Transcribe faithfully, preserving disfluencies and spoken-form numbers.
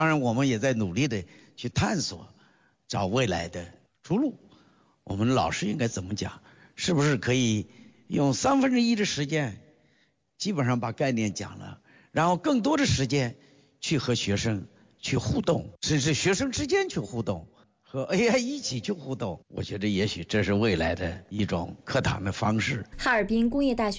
当然，我们也在努力的去探索，找未来的出路。我们老师应该怎么讲？是不是可以用三分之一的时间，基本上把概念讲了，然后更多的时间去和学生去互动，甚至学生之间去互动，和 A I 一起去互动。我觉得也许这是未来的一种课堂的方式。 哈尔滨工业大学